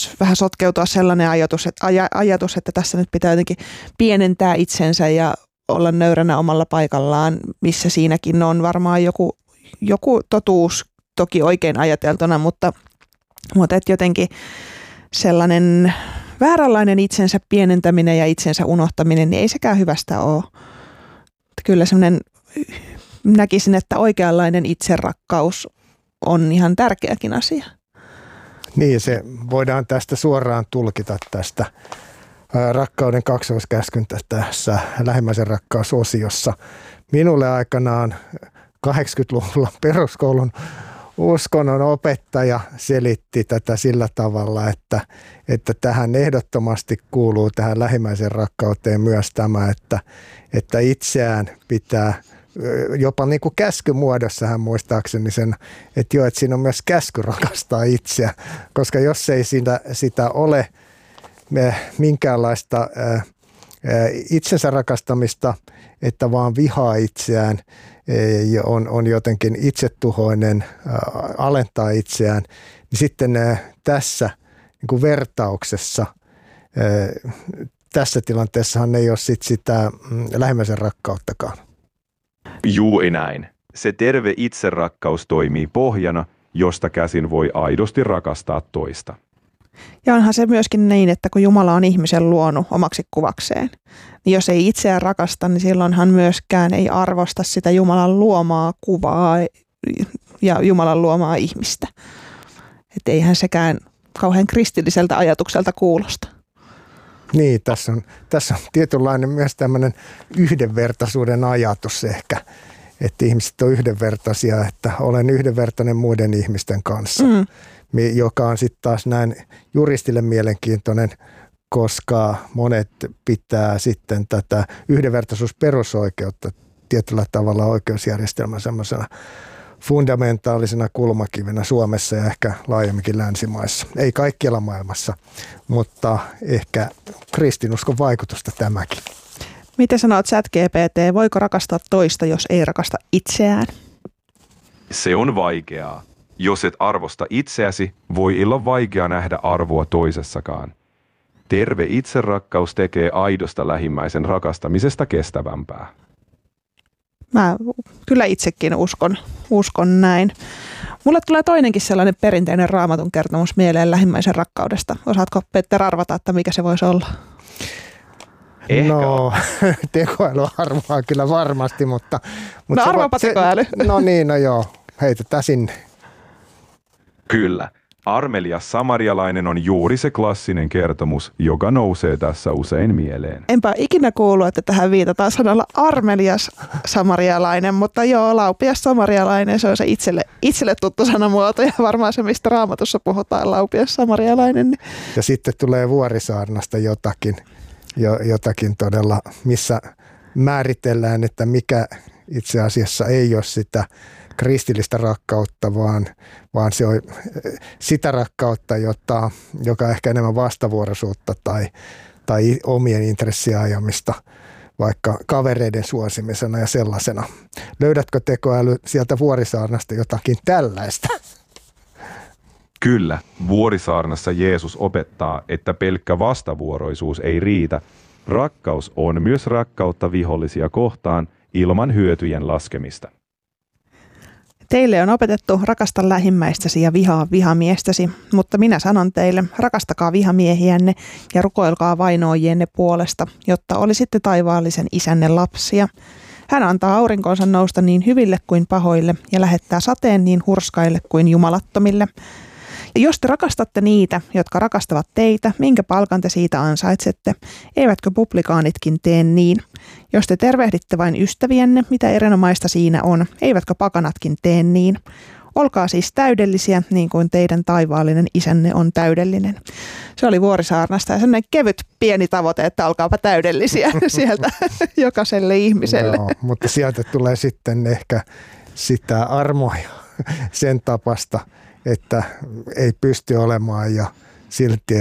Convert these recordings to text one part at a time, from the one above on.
myös vähän sotkeutua sellainen ajatus, että tässä nyt pitää jotenkin pienentää itsensä ja olla nöyränä omalla paikallaan, missä siinäkin on varmaan joku totuus toki oikein ajateltuna, mutta että jotenkin sellainen vääränlainen itsensä pienentäminen ja itsensä unohtaminen, niin ei sekään hyvästä ole. Kyllä semmoinen, näkisin, että oikeanlainen itserakkaus on ihan tärkeäkin asia. Niin, se voidaan tästä suoraan tulkita tästä rakkauden kaksoiskäskyn tässä lähimmäisen rakkausosiossa. Minulle aikanaan 80-luvulla peruskoulun uskonnon opettaja selitti tätä sillä tavalla, että tähän ehdottomasti kuuluu tähän lähimmäisen rakkauteen myös tämä, että itseään pitää jopa niin kuin käskymuodossa hän muistaakseni sen, että joo, että siinä on myös käsky rakastaa itseä, koska jos ei sitä ole minkäänlaista itsensä rakastamista, että vaan vihaa itseään, on jotenkin itsetuhoinen, alentaa itseään, niin sitten tässä niin kuin vertauksessa, tässä tilanteessahan ei ole sitä lähimmäisen rakkauttakaan. Juuri näin. Se terve itserakkaus toimii pohjana, josta käsin voi aidosti rakastaa toista. Ja onhan se myöskin niin, että kun Jumala on ihmisen luonut omaksi kuvakseen, niin jos ei itseään rakasta, niin silloinhan myöskään ei arvosta sitä Jumalan luomaa kuvaa ja Jumalan luomaa ihmistä. Että eihän sekään kauhean kristilliseltä ajatukselta kuulosta. Niin, tässä on tietynlainen myös tämmöinen yhdenvertaisuuden ajatus ehkä, että ihmiset on yhdenvertaisia, että olen yhdenvertainen muiden ihmisten kanssa, joka on sitten taas näin juristille mielenkiintoinen, koska monet pitää sitten tätä yhdenvertaisuusperusoikeutta tietyllä tavalla oikeusjärjestelmän semmoisena fundamentaalisena kulmakivenä Suomessa ja ehkä laajemminkin länsimaissa. Ei kaikkialla maailmassa, mutta ehkä kristinuskon vaikutusta tämäkin. Miten sanot ChatGPT, voiko rakastaa toista, jos ei rakasta itseään? Se on vaikeaa. Jos et arvosta itseäsi, voi olla vaikea nähdä arvoa toisessakaan. Terve itserakkaus tekee aidosta lähimmäisen rakastamisesta kestävämpää. Mä kyllä itsekin uskon näin. Mulle tulee toinenkin sellainen perinteinen Raamatun kertomus mieleen lähimmäisen rakkaudesta. Osaatko, Petter, arvata, että mikä se voisi olla? Ehkä. No, tekoäly arvaa kyllä varmasti, mutta no arvaapa tekoäly. No joo, heitetään sinne. Kyllä. Armelias samarialainen on juuri se klassinen kertomus, joka nousee tässä usein mieleen. Enpä ikinä kuullut, että tähän viitataan sanalla armelias samarialainen, mutta joo, laupias samarialainen, se on se itselle tuttu sanamuoto ja varmaan se, mistä Raamatussa puhutaan, laupias samarialainen. Ja sitten tulee Vuorisaarnasta jotakin todella, missä määritellään, että mikä itse asiassa ei ole sitä kristillistä rakkautta, vaan se on sitä rakkautta, joka ehkä enemmän vastavuoroisuutta tai omien intressien ajamista, vaikka kavereiden suosimisena ja sellaisena. Löydätkö tekoäly sieltä Vuorisaarnasta jotakin tällaista? Kyllä, Vuorisaarnassa Jeesus opettaa, että pelkkä vastavuoroisuus ei riitä. Rakkaus on myös rakkautta vihollisia kohtaan ilman hyötyjen laskemista. Teille on opetettu rakasta lähimmäistäsi ja vihaa vihamiestäsi, mutta minä sanon teille, rakastakaa vihamiehiänne ja rukoilkaa vainoojienne puolesta, jotta olisitte taivaallisen isänne lapsia. Hän antaa aurinkonsa nousta niin hyville kuin pahoille ja lähettää sateen niin hurskaille kuin jumalattomille. Ja jos te rakastatte niitä, jotka rakastavat teitä, minkä palkan te siitä ansaitsette? Eivätkö publikaanitkin tee niin? Jos te tervehditte vain ystävienne, mitä erinomaista siinä on, eivätkö pakanatkin tee niin? Olkaa siis täydellisiä, niin kuin teidän taivaallinen isänne on täydellinen. Se oli Vuorisaarnasta ja sellainen kevyt pieni tavoite, että olkaapa täydellisiä sieltä jokaiselle ihmiselle. Joo, mutta sieltä tulee sitten ehkä sitä armoa sen tapasta, että ei pysty olemaan ja silti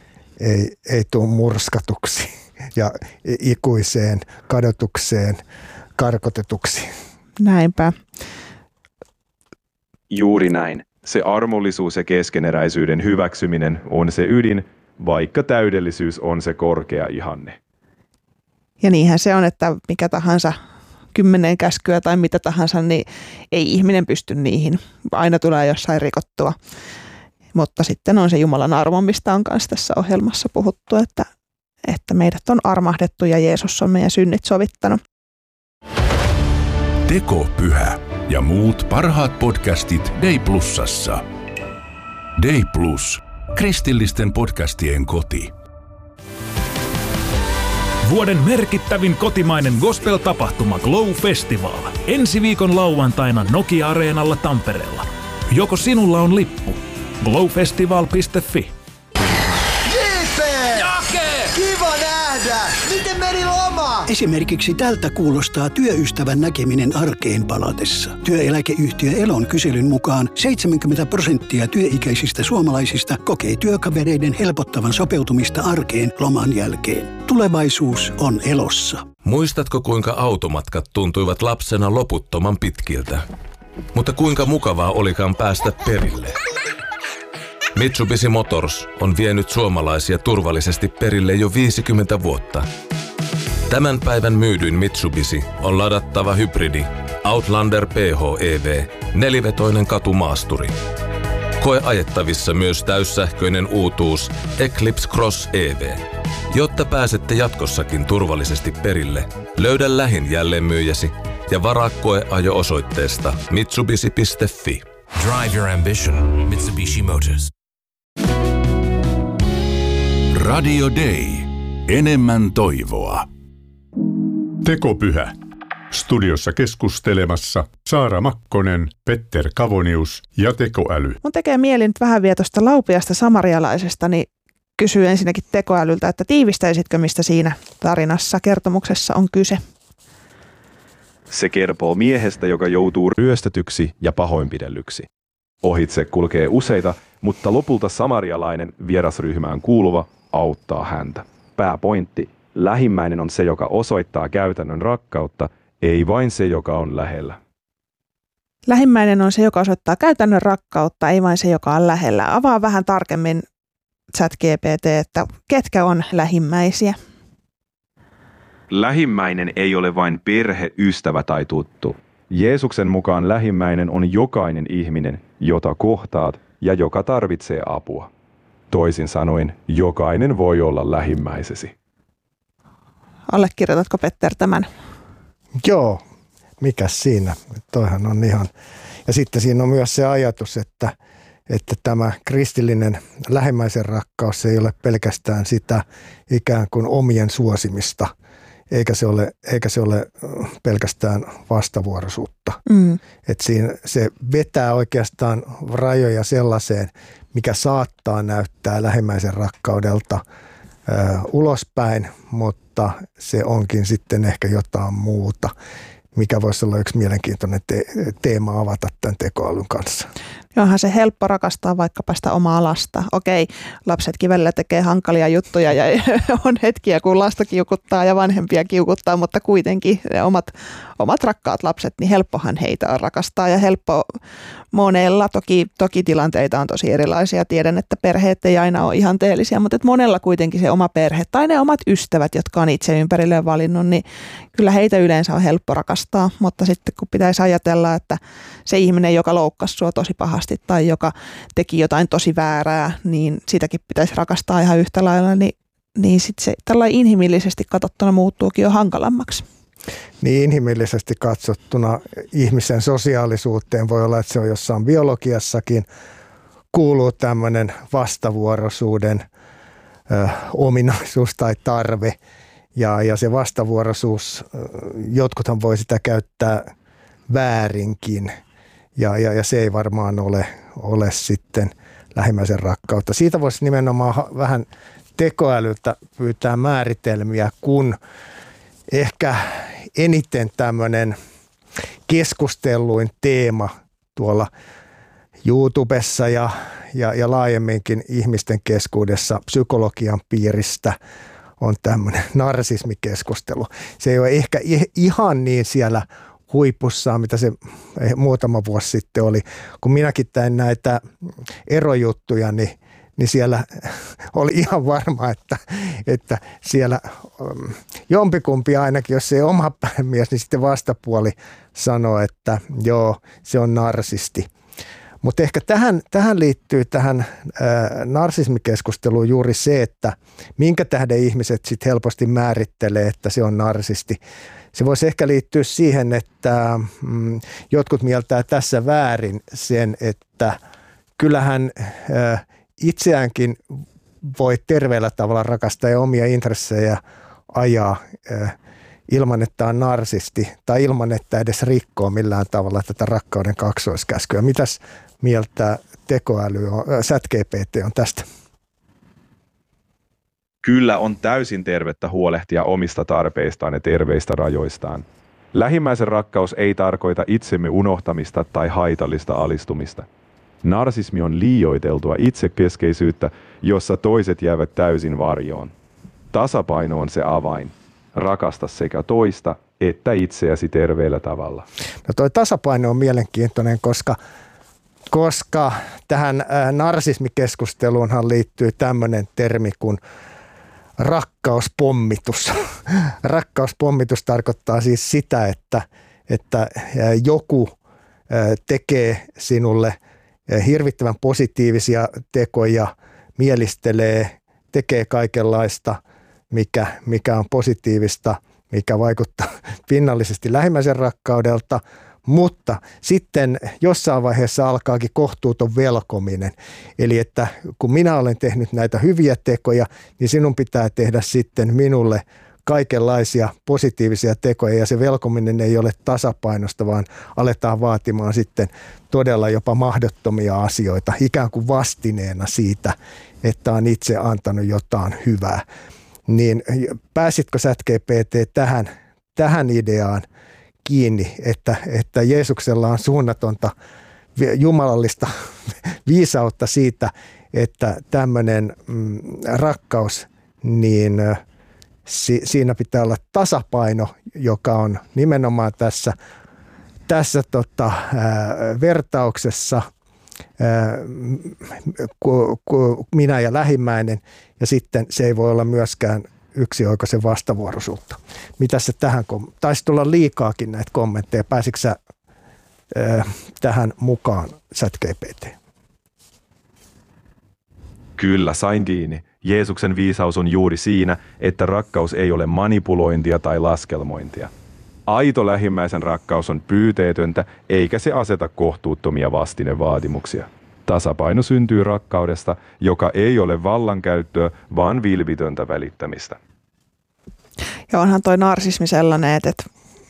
ei tule murskatuksi ja ikuiseen kadotukseen karkotetuksi. Näinpä. Juuri näin. Se armollisuus ja keskeneräisyyden hyväksyminen on se ydin, vaikka täydellisyys on se korkea ihanne. Ja niinhän se on, että mikä tahansa 10 käskyä tai mitä tahansa, niin ei ihminen pysty niihin. Aina tulee jossain rikottua. Mutta sitten on se Jumalan armo, mistä on myös tässä ohjelmassa puhuttu, että meidät on armahdettu ja Jeesus on meidän synnit sovittanut. Tekopyhä ja muut parhaat podcastit Day Plusassa. Day Plus. Kristillisten podcastien koti. Vuoden merkittävin kotimainen gospel-tapahtuma Glow Festival. Ensi viikon lauantaina Nokia-areenalla Tampereella. Joko sinulla on lippu? glowfestival.fi. Kiva nähdä! Miten meni loma? Esimerkiksi tältä kuulostaa työystävän näkeminen arkeen palatessa. Työeläkeyhtiö Elon kyselyn mukaan 70% työikäisistä suomalaisista kokee työkavereiden helpottavan sopeutumista arkeen loman jälkeen. Tulevaisuus on Elossa. Muistatko, kuinka automatkat tuntuivat lapsena loputtoman pitkiltä? Mutta kuinka mukavaa olikaan päästä perille? Mitsubishi Motors on vienyt suomalaisia turvallisesti perille jo 50 vuotta. Tämän päivän myydyin Mitsubishi on ladattava hybridi Outlander PHEV, 4-vetoinen katumaasturi. Koe ajettavissa myös täyssähköinen uutuus Eclipse Cross EV. Jotta pääsette jatkossakin turvallisesti perille, löydä lähin jälleenmyyjäsi ja varaa koeajo osoitteesta mitsubishi.fi. Drive your ambition. Mitsubishi Motors. Radio Day. Enemmän toivoa. Tekopyhä. Studiossa keskustelemassa Saara Makkonen, Petter Kavonius ja tekoäly. Mun tekee mieli nyt vähän vielä tuosta laupiasta samarialaisesta, niin kysyy ensinnäkin tekoälyltä, että tiivistäisitkö, mistä siinä tarinassa, kertomuksessa on kyse? Se kertoo miehestä, joka joutuu ryöstetyksi ja pahoinpidellyksi. Ohitse kulkee useita, mutta lopulta samarialainen vierasryhmään kuuluva auttaa häntä. Pääpointti. Lähimmäinen on se, joka osoittaa käytännön rakkautta, ei vain se, joka on lähellä. Lähimmäinen on se, joka osoittaa käytännön rakkautta, ei vain se, joka on lähellä. Avaa vähän tarkemmin ChatGPT, että ketkä on lähimmäisiä. Lähimmäinen ei ole vain perhe, ystävä tai tuttu. Jeesuksen mukaan lähimmäinen on jokainen ihminen, jota kohtaat ja joka tarvitsee apua. Toisin sanoen, jokainen voi olla lähimmäisesi. Allekirjoitatko, Petter, tämän? Joo, mikäs siinä? Toihan on ihan. Ja sitten siinä on myös se ajatus, että tämä kristillinen lähimmäisen rakkaus ei ole pelkästään sitä ikään kuin omien suosimista, eikä se ole pelkästään vastavuoroisuutta. Että siinä se vetää oikeastaan rajoja sellaiseen, mikä saattaa näyttää lähimmäisen rakkaudelta ulospäin, mutta se onkin sitten ehkä jotain muuta, mikä voisi olla yksi mielenkiintoinen teema avata tämän tekoälyn kanssa. Onhan se helppo rakastaa vaikkapa sitä omaa lasta. Okei, lapsetkin välillä tekee hankalia juttuja ja on hetkiä, kun lasta kiukuttaa ja vanhempia kiukuttaa, mutta kuitenkin ne omat rakkaat lapset, niin helppohan heitä on rakastaa ja helppo monella. Toki tilanteita on tosi erilaisia. Tiedän, että perheet ei aina ole ihanteellisia, mutta monella kuitenkin se oma perhe tai ne omat ystävät, jotka on itse ympärilleen valinnut, niin kyllä heitä yleensä on helppo rakastaa. Mutta sitten kun pitäisi ajatella, että se ihminen, joka loukkasi sua tosi pahasti tai joka teki jotain tosi väärää, niin sitäkin pitäisi rakastaa ihan yhtä lailla, niin sitten se tällainen inhimillisesti katsottuna muuttuukin jo hankalammaksi. Niin inhimillisesti katsottuna ihmisen sosiaalisuuteen voi olla, että se on jossain biologiassakin, kuuluu tämmöinen vastavuoroisuuden ominaisuus tai tarve. Ja se vastavuoroisuus, jotkuthan voi sitä käyttää väärinkin. Ja se ei varmaan ole sitten lähimmäisen rakkautta. Siitä voisi nimenomaan vähän tekoälyltä pyytää määritelmiä, kun ehkä eniten tämmöinen keskustelluin teema tuolla YouTubessa ja laajemminkin ihmisten keskuudessa psykologian piiristä on tämmöinen narsismikeskustelu. Se ei ole ehkä ihan niin siellä huipussaan, mitä se muutama vuosi sitten oli. Kun minäkin tein näitä erojuttuja, niin siellä oli ihan varma, että siellä jompikumpi ainakin, jos ei oma mies, niin sitten vastapuoli sanoo, että joo, se on narsisti. Mutta ehkä tähän liittyy tähän narsismikeskusteluun juuri se, että minkä tähden ihmiset sitten helposti määrittelee, että se on narsisti. Se voisi ehkä liittyä siihen, että jotkut mieltää tässä väärin sen, että kyllähän itseäänkin voi terveellä tavalla rakastaa ja omia intressejä ajaa ilman, että on narsisti tai ilman, että edes rikkoo millään tavalla tätä rakkauden kaksoiskäskyä. Mitäs mieltä tekoäly on, ChatGPT on tästä? Kyllä on täysin tervettä huolehtia omista tarpeistaan ja terveistä rajoistaan. Lähimmäisen rakkaus ei tarkoita itsemme unohtamista tai haitallista alistumista. Narsismi on liioiteltua itsekeskeisyyttä, jossa toiset jäävät täysin varjoon. Tasapaino on se avain. Rakasta sekä toista että itseäsi terveellä tavalla. No toi tasapaino on mielenkiintoinen, koska tähän narsismikeskusteluunhan liittyy tämmöinen termi kuin rakkauspommitus. Rakkauspommitus tarkoittaa siis sitä, että joku tekee sinulle hirvittävän positiivisia tekoja, mielistelee, tekee kaikenlaista, mikä on positiivista, mikä vaikuttaa pinnallisesti lähimmäisen rakkaudelta, mutta sitten jossain vaiheessa alkaakin kohtuuton velkominen. Eli että kun minä olen tehnyt näitä hyviä tekoja, niin sinun pitää tehdä sitten minulle kaikenlaisia positiivisia tekoja, ja se velkominen ei ole tasapainosta, vaan aletaan vaatimaan sitten todella jopa mahdottomia asioita, ikään kuin vastineena siitä, että on itse antanut jotain hyvää. Niin pääsitkö ChatGPT tähän ideaan kiinni, että Jeesuksella on suunnatonta jumalallista viisautta siitä, että tämmöinen rakkaus, niin siinä pitää olla tasapaino, joka on nimenomaan tässä vertauksessa minä ja lähimmäinen, ja sitten se ei voi olla myöskään yksioikoisen vastavuoroisuutta. Mitä se tähän, taisi tulla liikaakin näitä kommentteja, pääsitkö sä tähän mukaan ChatGPT? Kyllä, sain kiinni. Jeesuksen viisaus on juuri siinä, että rakkaus ei ole manipulointia tai laskelmointia. Aito lähimmäisen rakkaus on pyyteetöntä, eikä se aseta kohtuuttomia vastinevaatimuksia. Tasapaino syntyy rakkaudesta, joka ei ole vallankäyttöä, vaan vilpitöntä välittämistä. Ja onhan toi narsismi sellainen, että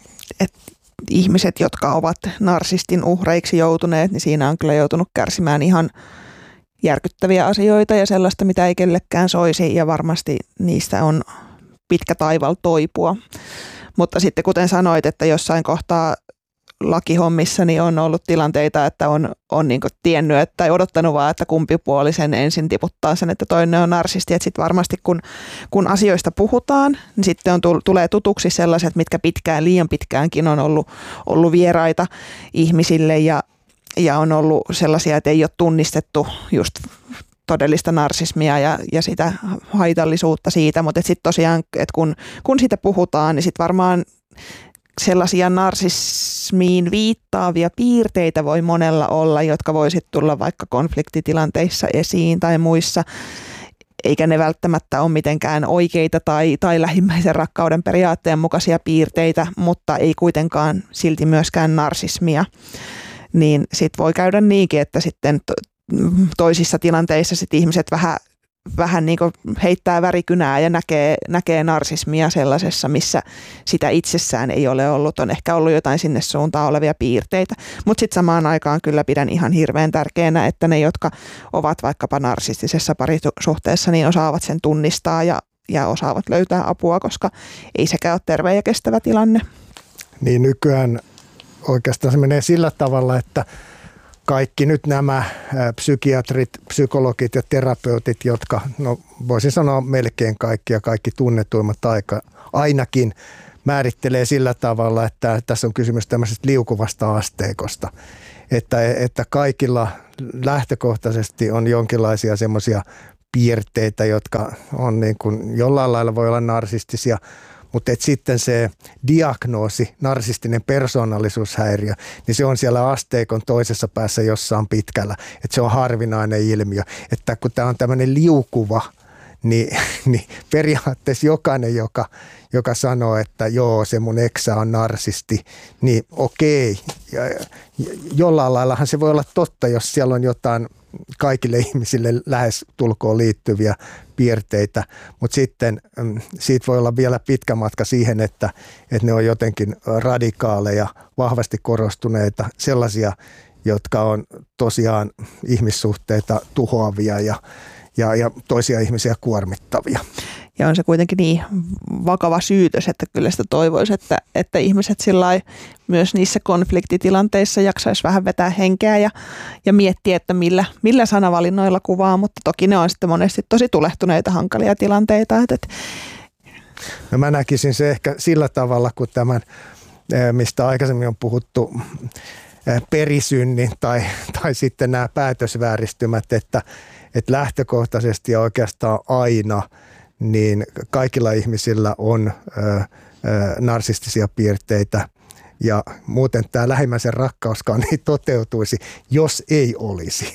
ihmiset, jotka ovat narsistin uhreiksi joutuneet, niin siinä on kyllä joutunut kärsimään ihan järkyttäviä asioita ja sellaista, mitä ei kellekään soisi, ja varmasti niistä on pitkä taival toipua. Mutta sitten kuten sanoit, että jossain kohtaa lakihommissa niin on ollut tilanteita, että on niin kuin tiennyt tai odottanut vaan, että kumpi puoli sen ensin tiputtaa sen, että toinen on narsisti. Että sitten varmasti kun asioista puhutaan, niin sitten tulee tutuksi sellaiset, mitkä liian pitkäänkin on ollut vieraita ihmisille ja on ollut sellaisia, että ei ole tunnistettu just todellista narsismia ja sitä haitallisuutta siitä, mutta sitten tosiaan, että kun siitä puhutaan, niin sitten varmaan sellaisia narsismiin viittaavia piirteitä voi monella olla, jotka voi sitten tulla vaikka konfliktitilanteissa esiin tai muissa, eikä ne välttämättä ole mitenkään oikeita tai lähimmäisen rakkauden periaatteen mukaisia piirteitä, mutta ei kuitenkaan silti myöskään narsismia. Niin sitten voi käydä niinkin, että sitten toisissa tilanteissa sit ihmiset vähän niin kuin heittää värikynää ja näkee narsismia sellaisessa, missä sitä itsessään ei ole ollut. On ehkä ollut jotain sinne suuntaan olevia piirteitä. Mutta sitten samaan aikaan kyllä pidän ihan hirveän tärkeänä, että ne, jotka ovat vaikkapa narsistisessa parisuhteessa, niin osaavat sen tunnistaa ja osaavat löytää apua, koska ei sekään ole terve ja kestävä tilanne. Niin nykyään oikeastaan se menee sillä tavalla, että kaikki nyt nämä psykiatrit, psykologit ja terapeutit, jotka, no voisin sanoa melkein kaikki ja kaikki tunnetuimmat ainakin määrittelee sillä tavalla, että tässä on kysymys tämmöisestä liukuvasta asteikosta, että kaikilla lähtökohtaisesti on jonkinlaisia semmoisia piirteitä, jotka on niin kuin jollain lailla voi olla narsistisia, mutta sitten se diagnoosi, narsistinen persoonallisuushäiriö, niin se on siellä asteikon toisessa päässä jossain pitkällä, että se on harvinainen ilmiö, että kun tämä on tämmöinen liukuva, niin periaatteessa jokainen, joka sanoo, että joo, se mun eksä on narsisti, niin okei. Ja jollain laillahan se voi olla totta, jos siellä on jotain kaikille ihmisille lähes tulkoon liittyviä piirteitä, mutta sitten siitä voi olla vielä pitkä matka siihen, että ne on jotenkin radikaaleja, vahvasti korostuneita, sellaisia, jotka on tosiaan ihmissuhteita tuhoavia ja toisia ihmisiä kuormittavia. Ja on se kuitenkin niin vakava syytös, että kyllä sitä toivoisi, että ihmiset sillai myös niissä konfliktitilanteissa jaksaisi vähän vetää henkeä ja miettiä, että millä sanavalinnoilla kuvaa, mutta toki ne on sitten monesti tosi tulehtuneita hankalia tilanteita. No mä näkisin se ehkä sillä tavalla, kun tämän, mistä aikaisemmin on puhuttu, perisynnin tai sitten nämä päätösvääristymät, että lähtökohtaisesti ja oikeastaan aina niin kaikilla ihmisillä on narsistisia piirteitä ja muuten tämä lähimmäisen rakkauskaan ei toteutuisi, jos ei olisi.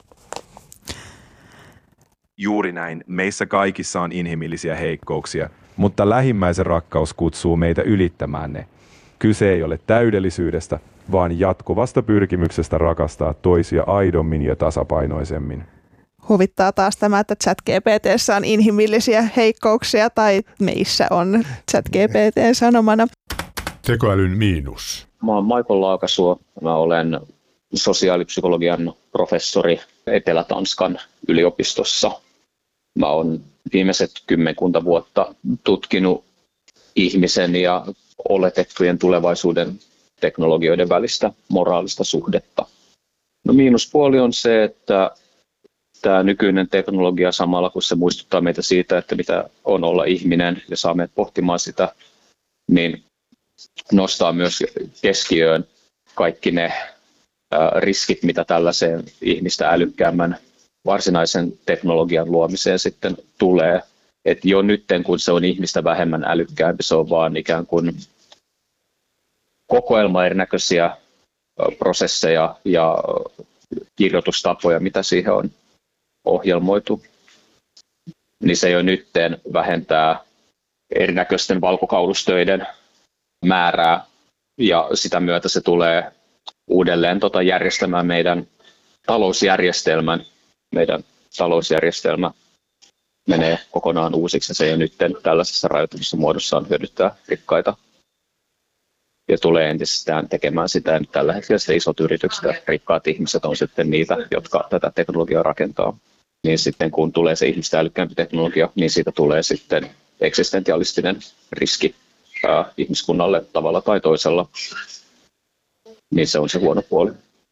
Juuri näin. Meissä kaikissa on inhimillisiä heikkouksia, mutta lähimmäisen rakkaus kutsuu meitä ylittämään ne. Kyse ei ole täydellisyydestä, vaan jatkuvasta pyrkimyksestä rakastaa toisia aidommin ja tasapainoisemmin. Huvittaa taas tämä, että ChatGPT:ssä on inhimillisiä heikkouksia tai meissä on ChatGPT sanomana. Tekoälyn miinus. Mä oon Michael Laakasuo. Mä olen sosiaalipsykologian professori Etelä-Tanskan yliopistossa. Mä oon viimeiset 10 vuotta tutkinut ihmisen ja oletettujen tulevaisuuden teknologioiden välistä moraalista suhdetta. No miinuspuoli on se, että tämä nykyinen teknologia samalla kun se muistuttaa meitä siitä, että mitä on olla ihminen ja saa meidät pohtimaan sitä, niin nostaa myös keskiöön kaikki ne riskit, mitä tällaiseen ihmistä älykkäämmän varsinaisen teknologian luomiseen sitten tulee. Et jo nyt, kun se on ihmistä vähemmän älykkäämpi, se on vaan ikään kuin kokoelma erinäköisiä prosesseja ja kirjoitustapoja, mitä siihen on ohjelmoitu, niin se jo nytten vähentää erinäköisten valkokaulusteiden määrää ja sitä myötä se tulee uudelleen järjestämään meidän talousjärjestelmän. Meidän talousjärjestelmä menee kokonaan uusiksi ja se jo nytten tällaisessa rajoitetussa muodossaan hyödyttää rikkaita ja tulee entisestään tekemään sitä. Nyt tällä hetkellä se isot yritykset ja rikkaat ihmiset on sitten niitä, jotka tätä teknologiaa rakentaa. Niin sitten kun tulee se ihmistä älykkäämpi teknologia, niin siitä tulee sitten eksistentialistinen riski ihmiskunnalle tavalla tai toisella. Niin se on se huono puoli.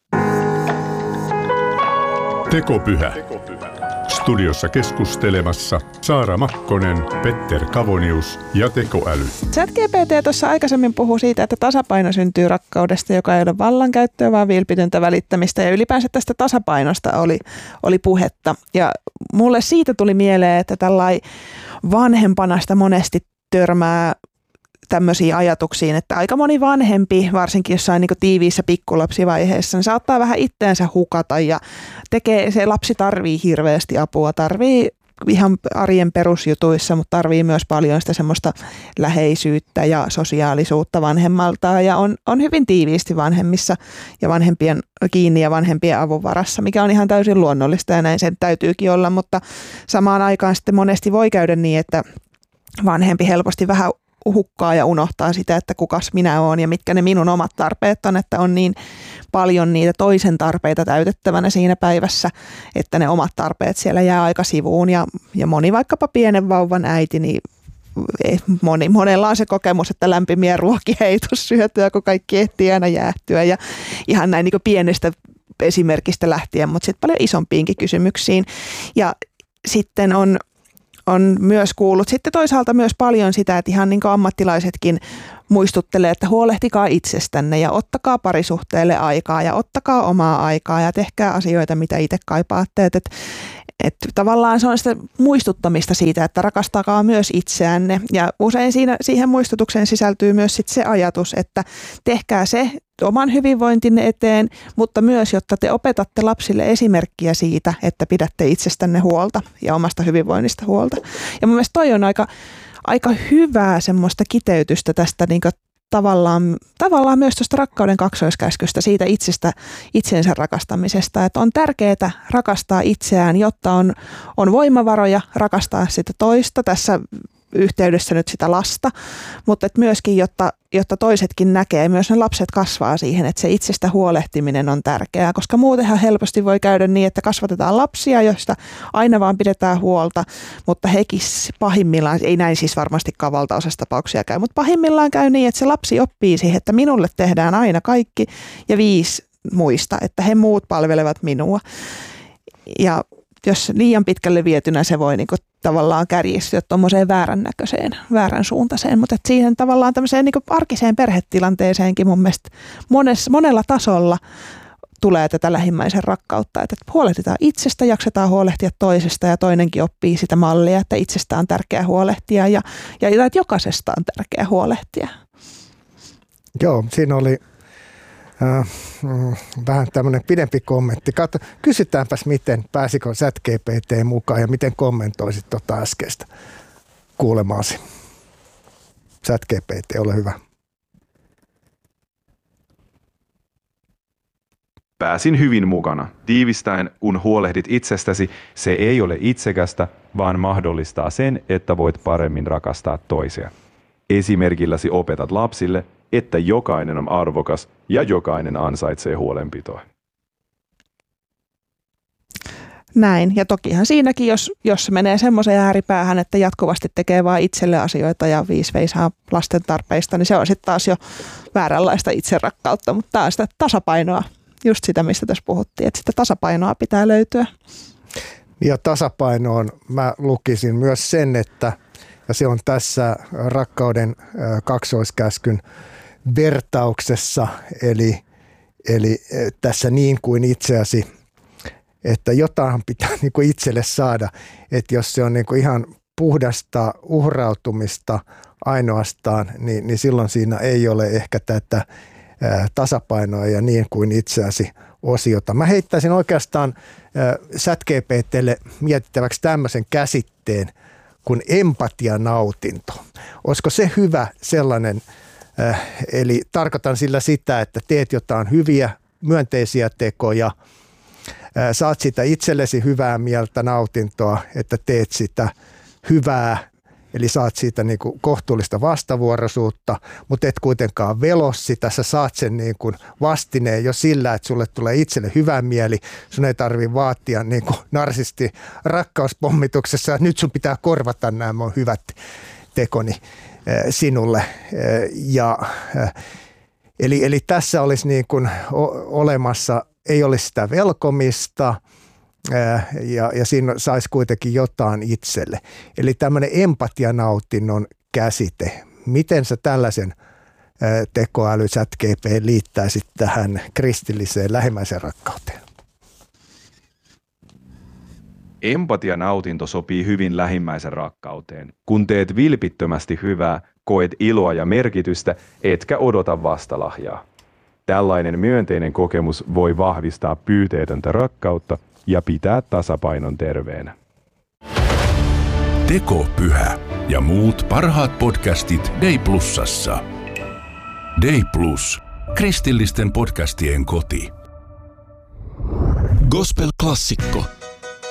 Tekopyhä. Studiossa keskustelemassa Saara Makkonen, Petter Kavonius ja tekoäly. ChatGPT tuossa aikaisemmin puhui siitä, että tasapaino syntyy rakkaudesta, joka ei ole vallankäyttöä, vaan vilpitöntä välittämistä. Ja ylipäänsä tästä tasapainosta oli puhetta. Ja mulle siitä tuli mieleen, että tällainen vanhempana sitä monesti törmää tämmöisiin ajatuksiin, että aika moni vanhempi, varsinkin jossain niin kuin tiiviissä pikkulapsivaiheessa, niin saattaa vähän itteensä hukata ja se lapsi tarvii hirveästi apua, tarvii ihan arjen perusjutuissa, mutta tarvii myös paljon sitä semmoista läheisyyttä ja sosiaalisuutta vanhemmaltaan ja on hyvin tiiviisti vanhemmissa ja vanhempien kiinni ja vanhempien avun varassa, mikä on ihan täysin luonnollista ja näin sen täytyykin olla, mutta samaan aikaan sitten monesti voi käydä niin, että vanhempi helposti vähän hukkaa ja unohtaa sitä, että kukas minä olen ja mitkä ne minun omat tarpeet on, että on niin paljon niitä toisen tarpeita täytettävänä siinä päivässä, että ne omat tarpeet siellä jää aika sivuun ja moni vaikkapa pienen vauvan äiti, niin monella on se kokemus, että lämpimiä ruokia ei tule syötyä, kun kaikki ehtii aina jäähtyä ja ihan näin niin kuin pienestä esimerkistä lähtien, mutta sitten paljon isompiinkin kysymyksiin ja sitten on myös kuullut sitten toisaalta myös paljon sitä, että ihan niin kuin ammattilaisetkin muistuttelee, että huolehtikaa itsestänne ja ottakaa parisuhteelle aikaa ja ottakaa omaa aikaa ja tehkää asioita, mitä itse kaipaatte. Että tavallaan se on sitä muistuttamista siitä, että rakastakaa myös itseänne ja usein siihen muistutukseen sisältyy myös sit se ajatus, että tehkää se oman hyvinvointinne eteen, mutta myös, jotta te opetatte lapsille esimerkkiä siitä, että pidätte itsestänne huolta ja omasta hyvinvoinnista huolta. Ja mun mielestä toi on aika hyvää semmoista kiteytystä tästä niin kuin tavallaan myös tuosta rakkauden kaksoiskäskystä, siitä itsensä rakastamisesta, että on tärkeää rakastaa itseään, jotta on voimavaroja rakastaa sitä toista, tässä yhteydessä nyt sitä lasta, mutta et myöskin, jotta toisetkin näkee, myös ne lapset kasvaa siihen, että se itsestä huolehtiminen on tärkeää, koska muutenhan helposti voi käydä niin, että kasvatetaan lapsia, joista aina vaan pidetään huolta, mutta hekin pahimmillaan, ei näin siis varmastikaan valtaosassa tapauksia käy, mutta pahimmillaan käy niin, että se lapsi oppii siihen, että minulle tehdään aina kaikki ja 5 muista, että he muut palvelevat minua. Ja jos liian pitkälle vietynä se voi niinku tavallaan kärjistyä tuommoiseen väärän suuntaiseen, mutta siihen tavallaan tämmöiseen niinku arkiseen perhetilanteeseenkin mun mielestä monella tasolla tulee tätä lähimmäisen rakkautta, että huolehditaan itsestä, jaksetaan huolehtia toisesta ja toinenkin oppii sitä mallia, että itsestä on tärkeää huolehtia ja että jokaisesta on tärkeää huolehtia. Joo, siinä oli vähän tämmöinen pidempi kommentti. Kysytäänpäs, pääsikö ChatGPT mukaan ja miten kommentoisit tuota äskeistä kuulemaasi. ChatGPT, ole hyvä. Pääsin hyvin mukana. Tiivistäen, kun huolehdit itsestäsi, se ei ole itsekästä, vaan mahdollistaa sen, että voit paremmin rakastaa toisia. Esimerkilläsi opetat lapsille, että jokainen on arvokas ja jokainen ansaitsee huolenpitoa. Näin. Ja tokihan siinäkin, jos menee semmoiseen ääripäähän, että jatkuvasti tekee vain itselle asioita ja 5 veisaa lasten tarpeista, niin se on sitten taas jo vääränlaista itserakkautta. Mutta tämä on sitä tasapainoa, just sitä, mistä tässä puhuttiin, että sitä tasapainoa pitää löytyä. Ja tasapainoon mä lukisin myös sen, että ja se on tässä rakkauden kaksoiskäskyn vertauksessa, eli tässä niin kuin itseäsi, että jotain pitää niin kuin itselle saada, että jos se on niin kuin ihan puhdasta uhrautumista ainoastaan, niin silloin siinä ei ole ehkä tätä tasapainoa ja niin kuin itseäsi osiota. Mä heittäisin oikeastaan ChatGPT:lle mietittäväksi tämmöisen käsitteen kuin empatianautinto. Olisiko se hyvä sellainen, eli tarkoitan sillä sitä, että teet jotain hyviä, myönteisiä tekoja, saat sitä itsellesi hyvää mieltä, nautintoa, että teet sitä hyvää, eli saat siitä niin kuin kohtuullista vastavuoroisuutta, mutta et kuitenkaan velo sitä, sä saat sen niin kuin vastineen jo sillä, että sulle tulee itselle hyvä mieli, sun ei tarvitse vaatia niin kuin narsisti rakkauspomituksessa, että nyt sun pitää korvata nämä mun hyvät tekoni sinulle. Eli tässä olisi niin kuin olemassa, ei olisi sitä velkomista, ja siinä saisi kuitenkin jotain itselle. Eli tämmöinen empatianautinnon käsite. Miten sä tällaisen tekoäly ChatGPT liittäisit tähän kristilliseen lähimmäisen rakkauteen? Empatianautinto sopii hyvin lähimmäisen rakkauteen. Kun teet vilpittömästi hyvää, koet iloa ja merkitystä, etkä odota vastalahjaa. Tällainen myönteinen kokemus voi vahvistaa pyyteetöntä rakkautta ja pitää tasapainon terveenä. Tekopyhä ja muut parhaat podcastit Day Plusassa. Day Plus. Kristillisten podcastien koti. Gospel-klassikko.